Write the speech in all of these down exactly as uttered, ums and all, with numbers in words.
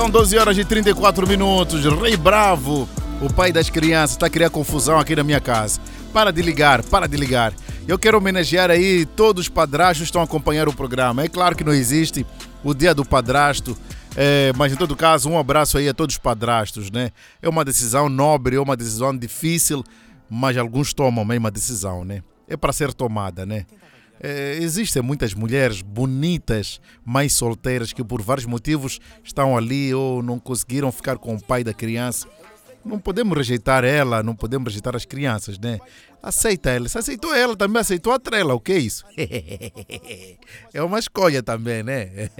São doze horas e trinta e quatro minutos. Rei Bravo, o pai das crianças, está a criar confusão aqui na minha casa. Para de ligar, para de ligar. Eu quero homenagear aí todos os padrastos que estão a acompanhar o programa. É claro que não existe o dia do padrasto, é, mas em todo caso, um abraço aí a todos os padrastos, né? É uma decisão nobre, é uma decisão difícil, mas alguns tomam a mesma decisão, né? É para ser tomada, né? É, existem muitas mulheres bonitas, mães solteiras, que por vários motivos estão ali ou não conseguiram ficar com o pai da criança. Não podemos rejeitar ela, não podemos rejeitar as crianças, né? Aceita ela. Se aceitou ela, também aceitou a trela. O que é isso? É uma escolha também, né?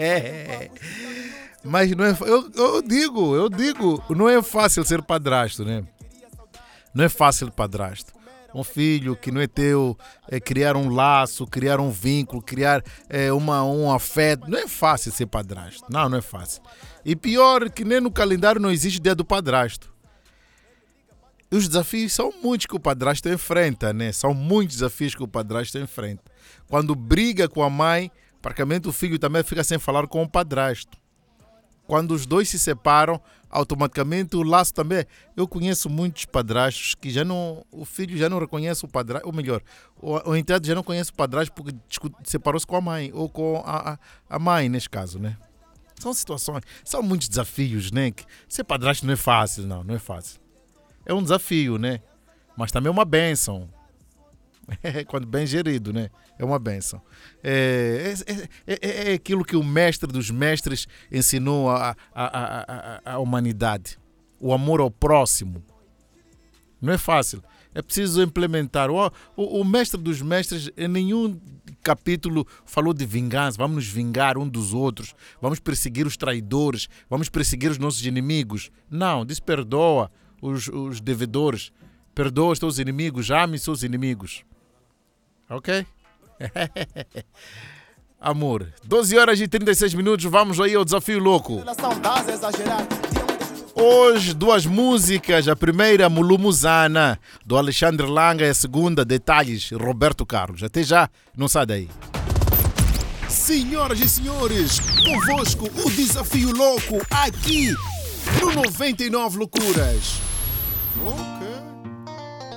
Mas não é, eu, eu digo, eu digo, não é fácil ser padrasto, né? Não é fácil padrasto. Um filho que não é teu, é, criar um laço, criar um vínculo, criar é, uma, um afeto. Não é fácil ser padrasto. Não, não é fácil. E pior que nem no calendário não existe dia do padrasto. E os desafios são muitos que o padrasto enfrenta, né? São muitos desafios que o padrasto enfrenta. Quando briga com a mãe, praticamente o filho também fica sem falar com o padrasto. Quando os dois se separam, automaticamente o laço também. Eu conheço muitos padrastos que já não, o filho já não reconhece o padrasto, ou melhor, o, o enteado já não conhece o padrasto porque separou-se com a mãe, ou com a, a, a mãe, neste caso, né? São situações, são muitos desafios, né? Que ser padrasto não é fácil, não, não é fácil. É um desafio, né? Mas também é uma bênção. Quando bem gerido, né? É uma bênção. É, é, é, é aquilo que o mestre dos mestres ensinou à a, a, a, a humanidade. O amor ao próximo. Não é fácil. É preciso implementar. O, o, o mestre dos mestres, em nenhum capítulo falou de vingança. Vamos nos vingar um dos outros. Vamos perseguir os traidores. Vamos perseguir os nossos inimigos. Não, diz perdoa os, os devedores. Perdoa os teus inimigos. Ame seus inimigos. Ok? Amor, doze horas e trinta e seis minutos, vamos aí ao desafio louco. Hoje, duas músicas. A primeira, Mulumuzana, do Alexandre Langa, e a segunda, Detalhes, Roberto Carlos. Até já, não sai daí. Senhoras e senhores, convosco o desafio louco aqui no noventa e nove Loucuras. Ok.